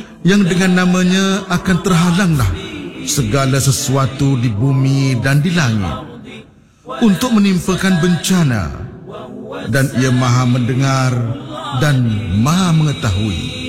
yang dengan namanya akan terhalanglah segala sesuatu di bumi dan di langit untuk menimpakan bencana, dan ia Maha mendengar dan Maha mengetahui.